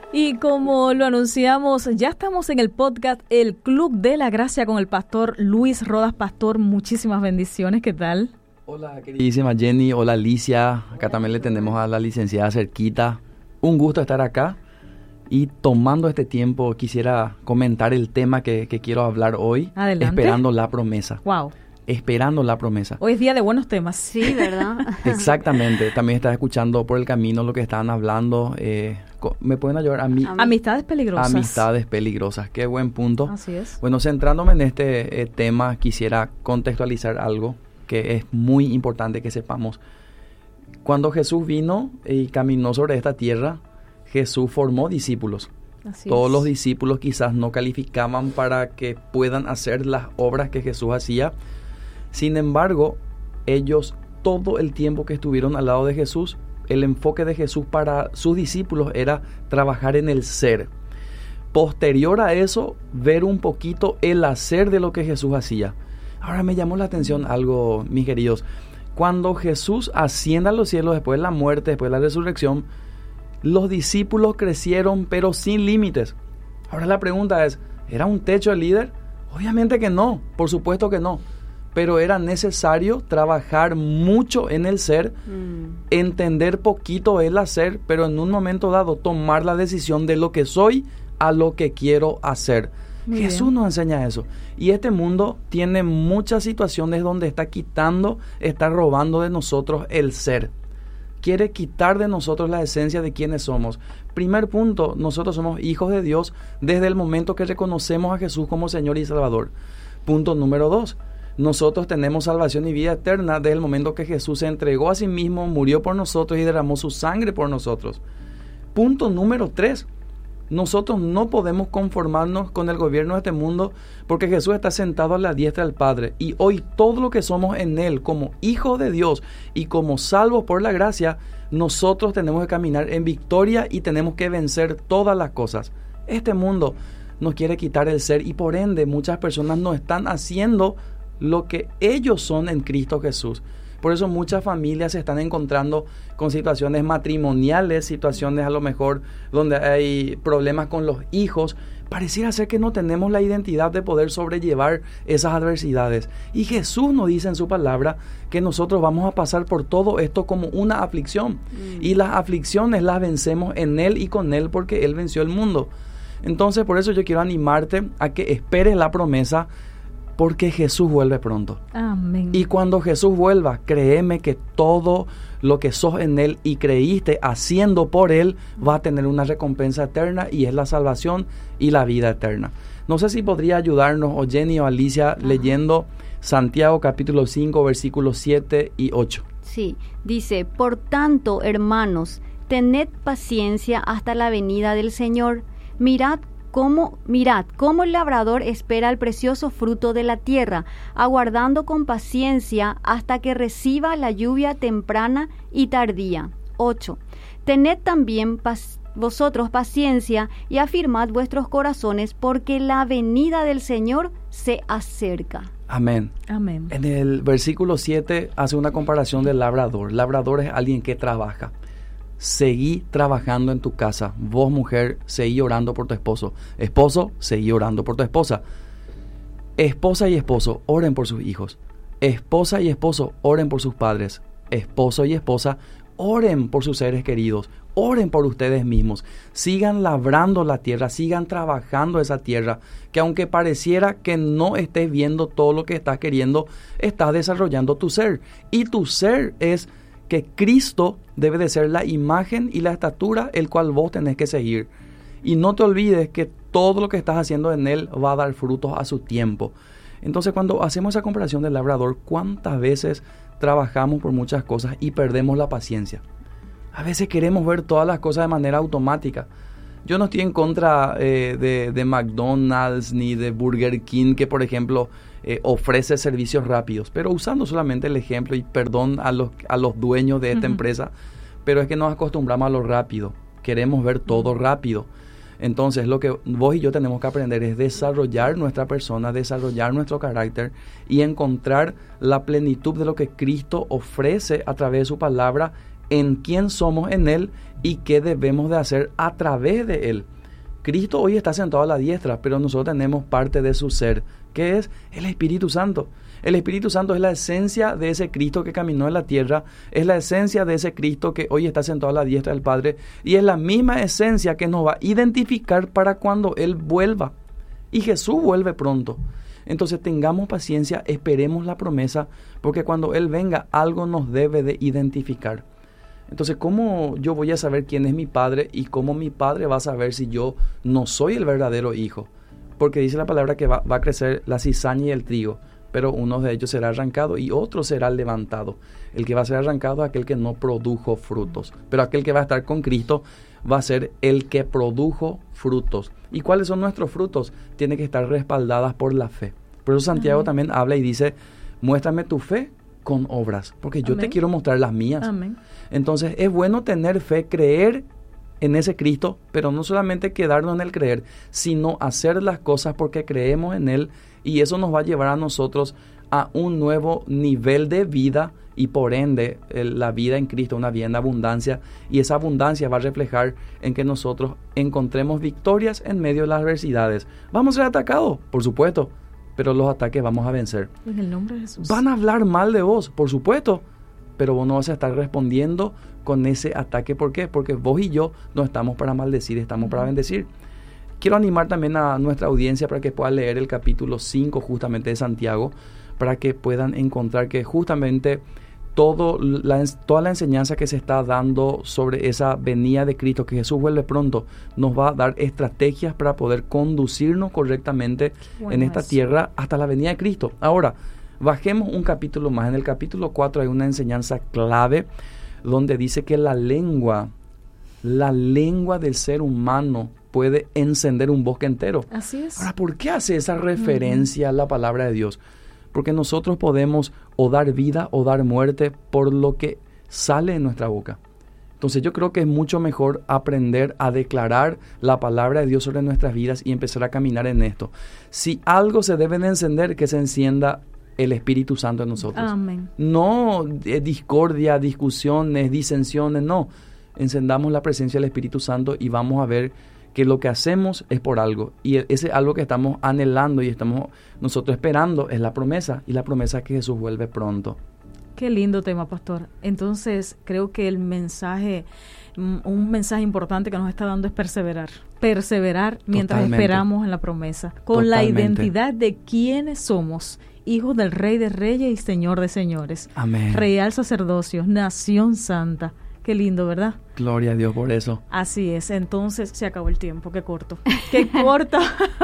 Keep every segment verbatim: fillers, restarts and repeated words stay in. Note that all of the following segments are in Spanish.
Y como lo anunciamos, ya estamos en el podcast El Club de la Gracia con el pastor Luis Rodas. Pastor, muchísimas bendiciones, ¿qué tal? Hola, queridísima Jenny, hola Alicia, acá también le tenemos a la licenciada cerquita. Un gusto estar acá y tomando este tiempo quisiera comentar el tema que, que quiero hablar hoy. Adelante. Esperando la promesa. Wow. Esperando la promesa. Hoy es día de buenos temas. Sí, ¿verdad? Exactamente. También estás escuchando por el camino lo que estaban hablando. Eh, ¿Me pueden ayudar a mí? Amistades peligrosas. Amistades peligrosas. Qué buen punto. Así es. Bueno, centrándome en este eh, tema, quisiera contextualizar algo que es muy importante que sepamos. Cuando Jesús vino y caminó sobre esta tierra, Jesús formó discípulos. Así Todos es. los discípulos quizás no calificaban para que puedan hacer las obras que Jesús hacía. Sin embargo, ellos todo el tiempo que estuvieron al lado de Jesús, el enfoque de Jesús para sus discípulos era trabajar en el ser. Posterior a eso, ver un poquito el hacer de lo que Jesús hacía. Ahora me llamó la atención algo, mis queridos. Cuando Jesús asciende a los cielos después de la muerte, después de la resurrección, los discípulos crecieron pero sin límites. Ahora la pregunta es, ¿era un techo el líder? Obviamente que no, por supuesto que no. Pero era necesario trabajar mucho en el ser, mm. entender poquito el hacer, pero en un momento dado tomar la decisión de lo que soy a lo que quiero hacer. Muy Jesús bien. Nos enseña eso. Y este mundo tiene muchas situaciones donde está quitando, está robando de nosotros el ser. Quiere quitar de nosotros la esencia de quiénes somos. Primer punto, nosotros somos hijos de Dios desde el momento que reconocemos a Jesús como Señor y Salvador. Punto número dos, nosotros tenemos salvación y vida eterna desde el momento que Jesús se entregó a sí mismo, murió por nosotros y derramó su sangre por nosotros. Punto número tres, nosotros no podemos conformarnos con el gobierno de este mundo porque Jesús está sentado a la diestra del Padre y hoy todo lo que somos en Él como hijos de Dios y como salvos por la gracia, nosotros tenemos que caminar en victoria y tenemos que vencer todas las cosas. Este mundo nos quiere quitar el ser y por ende muchas personas no están haciendo lo que ellos son en Cristo Jesús. Por eso muchas familias se están encontrando con situaciones matrimoniales, situaciones a lo mejor donde hay problemas con los hijos. Pareciera ser que no tenemos la identidad de poder sobrellevar esas adversidades. Y Jesús nos dice en su palabra que nosotros vamos a pasar por todo esto como una aflicción. Mm. Y las aflicciones las vencemos en Él y con Él porque Él venció el mundo. Entonces por eso yo quiero animarte a que esperes la promesa porque Jesús vuelve pronto. Amén. Y cuando Jesús vuelva, créeme que todo lo que sos en Él y creíste haciendo por Él va a tener una recompensa eterna y es la salvación y la vida eterna. No sé si podría ayudarnos o Jenny o Alicia Ajá. leyendo Santiago capítulo cinco versículos siete y ocho. Sí, dice, por tanto, hermanos, tened paciencia hasta la venida del Señor. Mirad Cómo, mirad cómo el labrador espera el precioso fruto de la tierra, aguardando con paciencia hasta que reciba la lluvia temprana y tardía. ocho. Tened también pac- vosotros paciencia y afirmad vuestros corazones, porque la venida del Señor se acerca. Amén. Amén. En el versículo siete hace una comparación del labrador. Labrador es alguien que trabaja. Seguí trabajando en tu casa. Vos, mujer, seguí orando por tu esposo. Esposo, seguí orando por tu esposa. Esposa y esposo, oren por sus hijos. Esposa y esposo, oren por sus padres. Esposo y esposa, oren por sus seres queridos. Oren por ustedes mismos. Sigan labrando la tierra, sigan trabajando esa tierra, que aunque pareciera que no estés viendo todo lo que estás queriendo, estás desarrollando tu ser. Y tu ser es que Cristo debe de ser la imagen y la estatura el cual vos tenés que seguir. Y no te olvides que todo lo que estás haciendo en Él va a dar frutos a su tiempo. Entonces cuando hacemos esa comparación del labrador, ¿cuántas veces trabajamos por muchas cosas y perdemos la paciencia? A veces queremos ver todas las cosas de manera automática. Yo no estoy en contra eh, de, de McDonald's ni de Burger King, que por ejemplo eh, ofrece servicios rápidos, pero usando solamente el ejemplo, y perdón a los, a los dueños de esta uh-huh. empresa, pero es que nos acostumbramos a lo rápido, queremos ver todo uh-huh. rápido. Entonces lo que vos y yo tenemos que aprender es desarrollar nuestra persona, desarrollar nuestro carácter y encontrar la plenitud de lo que Cristo ofrece a través de su palabra en quién somos en Él y qué debemos de hacer a través de Él. Cristo hoy está sentado a la diestra, pero nosotros tenemos parte de su ser, que es el Espíritu Santo. El Espíritu Santo es la esencia de ese Cristo que caminó en la tierra, es la esencia de ese Cristo que hoy está sentado a la diestra del Padre, y es la misma esencia que nos va a identificar para cuando Él vuelva. Y Jesús vuelve pronto. Entonces tengamos paciencia, esperemos la promesa, porque cuando Él venga algo nos debe de identificar. Entonces, ¿cómo yo voy a saber quién es mi Padre y cómo mi Padre va a saber si yo no soy el verdadero hijo? Porque dice la palabra que va, va a crecer la cizaña y el trigo, pero uno de ellos será arrancado y otro será levantado. El que va a ser arrancado es aquel que no produjo frutos, pero aquel que va a estar con Cristo va a ser el que produjo frutos. ¿Y cuáles son nuestros frutos? Tienen que estar respaldadas por la fe. Por eso Santiago Amén. También habla y dice, muéstrame tu fe con obras, porque yo Amén. Te quiero mostrar las mías. Amén. Entonces es bueno tener fe, creer en ese Cristo, pero no solamente quedarnos en el creer, sino hacer las cosas porque creemos en Él, y eso nos va a llevar a nosotros a un nuevo nivel de vida y por ende el, la vida en Cristo, una vida en abundancia, y esa abundancia va a reflejar en que nosotros encontremos victorias en medio de las adversidades. Vamos a ser atacados, por supuesto, pero los ataques vamos a vencer. En el nombre de Jesús. Van a hablar mal de vos, por supuesto, pero vos no vas a estar respondiendo con ese ataque. ¿Por qué? Porque vos y yo no estamos para maldecir, estamos para bendecir. Quiero animar también a nuestra audiencia para que pueda leer el capítulo cinco justamente de Santiago, para que puedan encontrar que justamente todo la, toda la enseñanza que se está dando sobre esa venida de Cristo, que Jesús vuelve pronto, nos va a dar estrategias para poder conducirnos correctamente bueno, en esta eso. tierra hasta la venida de Cristo. Ahora, bajemos un capítulo más. En el capítulo cuatro hay una enseñanza clave donde dice que la lengua, la lengua del ser humano puede encender un bosque entero. Así es. Ahora, ¿por qué hace esa referencia uh-huh. a la palabra de Dios? Porque nosotros podemos o dar vida o dar muerte por lo que sale de nuestra boca. Entonces yo creo que es mucho mejor aprender a declarar la palabra de Dios sobre nuestras vidas y empezar a caminar en esto. Si algo se debe de encender, que se encienda el Espíritu Santo en nosotros. Amén. No eh, discordia, discusiones, disensiones, no. Encendamos la presencia del Espíritu Santo y vamos a ver que lo que hacemos es por algo, y ese algo que estamos anhelando y estamos nosotros esperando es la promesa, y la promesa es que Jesús vuelve pronto. Qué lindo tema, pastor. Entonces creo que el mensaje, un mensaje importante que nos está dando es perseverar, perseverar mientras Totalmente. Esperamos en la promesa, con Totalmente. La identidad de quiénes somos, hijos del Rey de Reyes y Señor de Señores. Amén. Real sacerdocio, nación santa. Qué lindo, ¿verdad? Gloria a Dios por eso. Así es. Entonces se acabó el tiempo. Qué corto. Qué corto.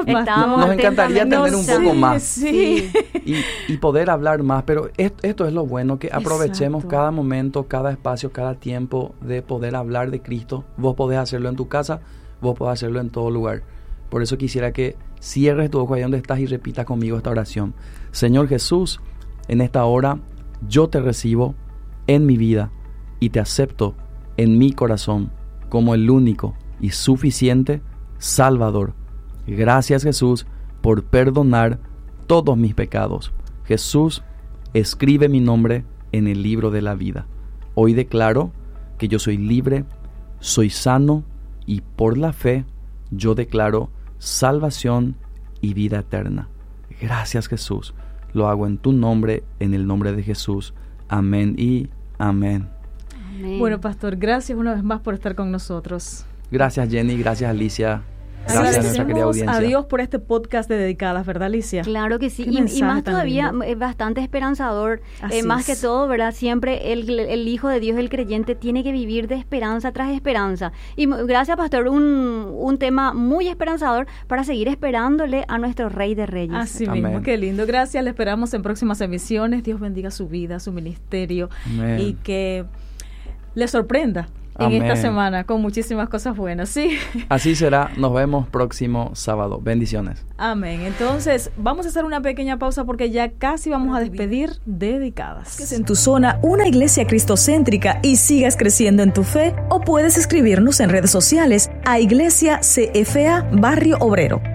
Nos encantaría tener un poco sí, más. Sí. Y, y poder hablar más. Pero esto, esto es lo bueno, que aprovechemos Exacto. cada momento, cada espacio, cada tiempo de poder hablar de Cristo. Vos podés hacerlo en tu casa, vos podés hacerlo en todo lugar. Por eso quisiera que cierres tu ojo ahí donde estás y repitas conmigo esta oración. Señor Jesús, en esta hora yo te recibo en mi vida y te acepto en mi corazón como el único y suficiente Salvador. Gracias, Jesús, por perdonar todos mis pecados. Jesús, escribe mi nombre en el libro de la vida. Hoy declaro que yo soy libre, soy sano y por la fe yo declaro salvación y vida eterna. Gracias, Jesús. Lo hago en tu nombre, en el nombre de Jesús. Amén y amén. Amén. Bueno, pastor, gracias una vez más por estar con nosotros. Gracias, Jenny. Gracias, Alicia. Gracias a nuestra querida audiencia. A Dios por este podcast de Dedicadas, ¿verdad, Alicia? Claro que sí, y, y más todavía es bastante esperanzador, eh, más que todo, ¿verdad? Siempre el, el Hijo de Dios, el creyente, tiene que vivir de esperanza tras esperanza. Y gracias, pastor, un, un tema muy esperanzador para seguir esperándole a nuestro Rey de Reyes. Así Amén. Mismo, qué lindo. Gracias, le esperamos en próximas emisiones. Dios bendiga su vida, su ministerio. Amén. Y que le sorprenda en Amén. Esta semana con muchísimas cosas buenas, ¿sí? Así será. Nos vemos próximo sábado. Bendiciones. Amén. Entonces, vamos a hacer una pequeña pausa porque ya casi vamos a despedir Dedicadas. Que es en tu zona una iglesia cristocéntrica y sigas creciendo en tu fe, o puedes escribirnos en redes sociales a Iglesia C F A Barrio Obrero.